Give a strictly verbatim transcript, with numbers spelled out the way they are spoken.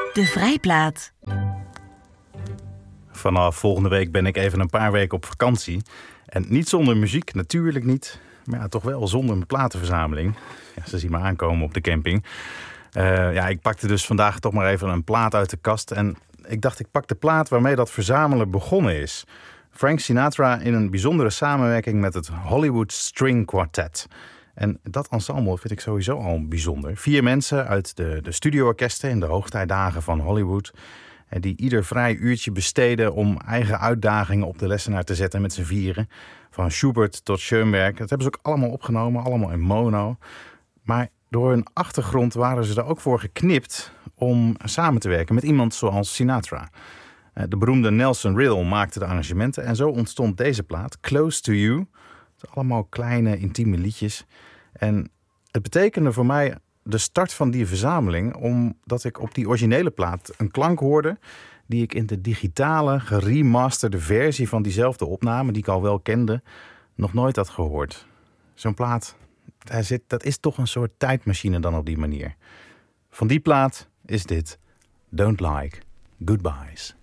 De Vrijplaat. Vanaf volgende week ben ik even een paar weken op vakantie. En niet zonder muziek, natuurlijk niet. Maar ja, toch wel zonder mijn platenverzameling. Ja, ze zien me aankomen op de camping. Uh, ja, ik pakte dus vandaag toch maar even een plaat uit de kast. En ik dacht, ik pak de plaat waarmee dat verzamelen begonnen is. Frank Sinatra in een bijzondere samenwerking met het Hollywood String Quartet. En dat ensemble vind ik sowieso al bijzonder. Vier mensen uit de, de studioorkesten in de hoogtijdagen van Hollywood. Die ieder vrij uurtje besteden om eigen uitdagingen op de lessenaar te zetten met z'n vieren. Van Schubert tot Schoenberg. Dat hebben ze ook allemaal opgenomen, allemaal in mono. Maar door hun achtergrond waren ze er ook voor geknipt om samen te werken met iemand zoals Sinatra. De beroemde Nelson Riddle maakte de arrangementen en zo ontstond deze plaat, Close to You. Allemaal kleine, intieme liedjes. En het betekende voor mij de start van die verzameling, omdat ik op die originele plaat een klank hoorde die ik in de digitale, geremasterde versie van diezelfde opname, die ik al wel kende, nog nooit had gehoord. Zo'n plaat, daar zit, dat is toch een soort tijdmachine dan op die manier. Van die plaat is dit Don't Like Goodbyes.